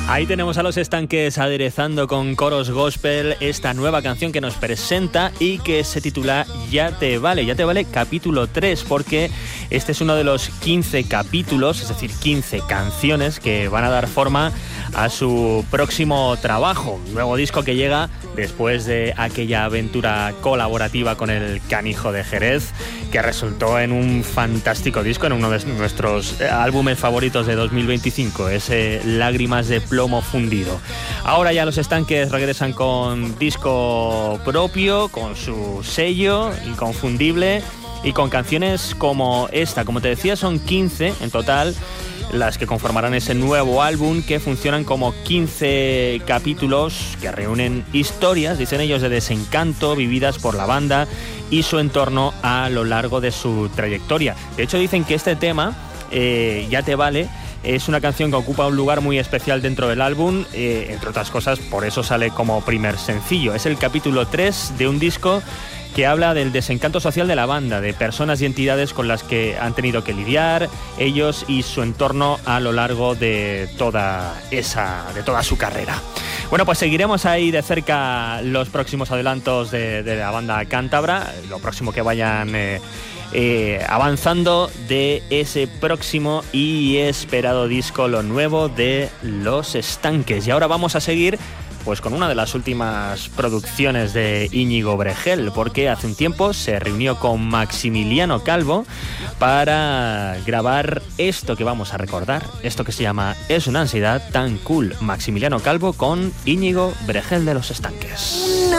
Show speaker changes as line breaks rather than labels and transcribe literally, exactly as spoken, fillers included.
Ahí tenemos a Los Estanques aderezando con coros gospel esta nueva canción que nos presenta y que se titula Ya te vale, Ya te vale capítulo tres, porque este es uno de los quince capítulos, es decir, quince canciones que van a dar forma a su próximo trabajo, nuevo disco que llega después de aquella aventura colaborativa con el Canijo de Jerez, que resultó en un fantástico disco, en uno de nuestros álbumes favoritos de dos mil veinticinco, ese Lágrimas de plomo fundido. Ahora ya Los Estanques regresan con disco propio, con su sello inconfundible y con canciones como esta. Como te decía, son quince en total las que conformarán ese nuevo álbum, que funcionan como quince capítulos que reúnen historias, dicen ellos, de desencanto vividas por la banda y su entorno a lo largo de su trayectoria. De hecho, dicen que este tema, eh, Ya te vale, es una canción que ocupa un lugar muy especial dentro del álbum, eh, entre otras cosas, por eso sale como primer sencillo. Es el capítulo tres de un disco que habla del desencanto social de la banda, de personas y entidades con las que han tenido que lidiar ellos y su entorno a lo largo de toda esa, de toda su carrera. Bueno, pues seguiremos ahí de cerca los próximos adelantos de, de la banda cántabra, lo próximo que vayan eh, eh, avanzando de ese próximo y esperado disco, lo nuevo de Los Estanques. Y ahora vamos a seguir pues con una de las últimas producciones de Íñigo Bregel, porque hace un tiempo se reunió con Maximiliano Calvo para grabar esto que vamos a recordar, esto que se llama Es una ansiedad tan cool. Maximiliano Calvo con Íñigo Bregel de Los Estanques.